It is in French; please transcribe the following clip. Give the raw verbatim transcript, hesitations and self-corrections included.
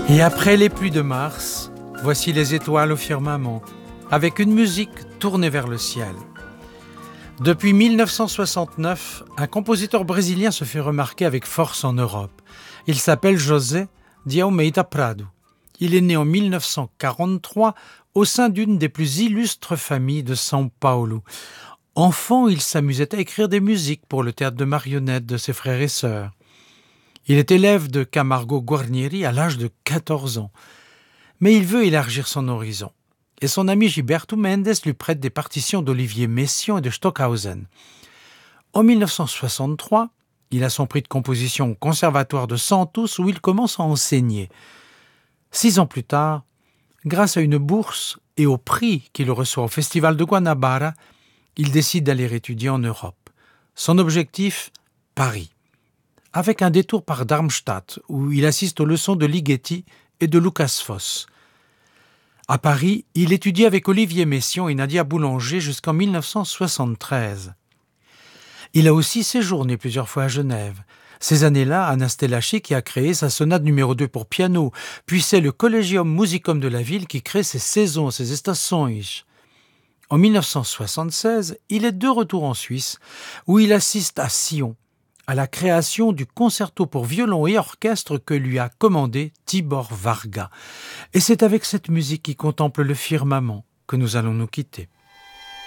Et après les pluies de mars, voici les étoiles au firmament, avec une musique tournée vers le ciel. Depuis mille neuf cent soixante-neuf, un compositeur brésilien se fait remarquer avec force en Europe. Il s'appelle José de Almeida Prado. Il est né en mille neuf cent quarante-trois au sein d'une des plus illustres familles de São Paulo. Enfant, il s'amusait à écrire des musiques pour le théâtre de marionnettes de ses frères et sœurs. Il est élève de Camargo Guarnieri à l'âge de quatorze ans. Mais il veut élargir son horizon. Et son ami Gilberto Mendes lui prête des partitions d'Olivier Messiaen et de Stockhausen. En mille neuf cent soixante-trois, il a son prix de composition au Conservatoire de Santos où il commence à enseigner. Six ans plus tard, grâce à une bourse et au prix qu'il reçoit au Festival de Guanabara, il décide d'aller étudier en Europe. Son objectif, Paris. Avec un détour par Darmstadt, où il assiste aux leçons de Ligeti et de Lucas Foss. À Paris, il étudie avec Olivier Messiaen et Nadia Boulanger jusqu'en mille neuf cent soixante-treize. Il a aussi séjourné plusieurs fois à Genève. Ces années-là, Anna Stelachi qui a créé sa sonate numéro deux pour piano, puis c'est le Collegium Musicum de la ville qui crée ses saisons, ses estações. En mille neuf cent soixante-seize, il est de retour en Suisse, où il assiste à Sion, à la création du concerto pour violon et orchestre que lui a commandé Tibor Varga. Et c'est avec cette musique qui contemple le firmament que nous allons nous quitter.